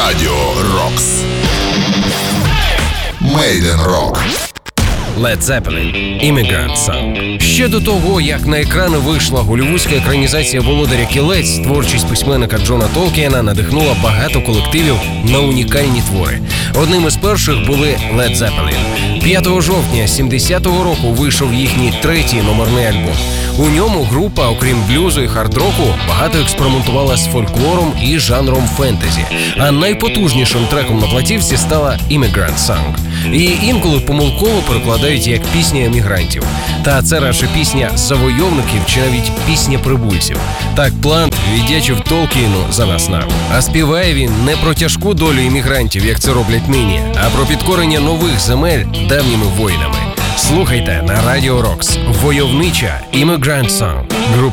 Радіо Рокс. Made in Rock. Led Zeppelin «Immigrant Song». Ще до того, як на екрани вийшла голлівудська екранізація «Володаря кілець», творчість письменника Джона Толкіена надихнула багато колективів на унікальні твори. Одним із перших були Led Zeppelin. 5 жовтня 70-го року вийшов їхній третій номерний альбом. У ньому група, окрім блюзу і хард-року, багато експериментувала з фольклором і жанром фентезі. А найпотужнішим треком на платівці стала «Immigrant Song». І інколи помилково перекладають як пісня емігрантів. Та це радше пісня завойовників чи навіть пісня прибульців. Так Плант віддячив Толкіену за наснагу. А співає він не про тяжку долю іммігрантів, як це роблять нині, а про підкорення нових земель давніми воїнами. Слухайте на Радіо Рокс. Войовнича «Immigrant Song».